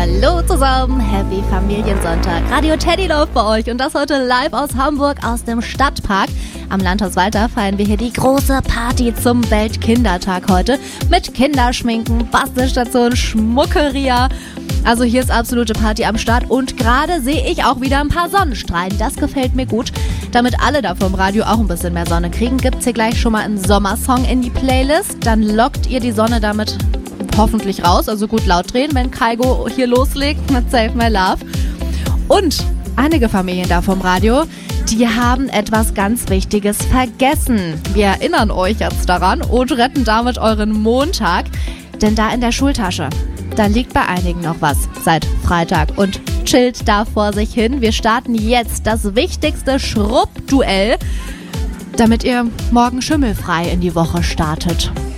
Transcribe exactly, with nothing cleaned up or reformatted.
Hallo zusammen, Happy Familiensonntag. Radio Teddy läuft bei euch und das heute live aus Hamburg aus dem Stadtpark. Am Landhaus Walter feiern wir hier die große Party zum Weltkindertag heute mit Kinderschminken, Bastelstation, Schmuckeria. Also hier ist absolute Party am Start und gerade sehe ich auch wieder ein paar Sonnenstrahlen. Das gefällt mir gut. Damit alle da vom Radio auch ein bisschen mehr Sonne kriegen, gibt's hier gleich schon mal einen Sommersong in die Playlist. Dann lockt ihr die Sonne damit hoffentlich raus, also gut laut drehen, wenn Kaigo hier loslegt mit Save My Love. Und einige Familien da vom Radio, die haben etwas ganz Wichtiges vergessen. Wir erinnern euch jetzt daran und retten damit euren Montag, denn da in der Schultasche, da liegt bei einigen noch was seit Freitag und chillt da vor sich hin. Wir starten jetzt das wichtigste Schrubbduell, damit ihr morgen schimmelfrei in die Woche startet.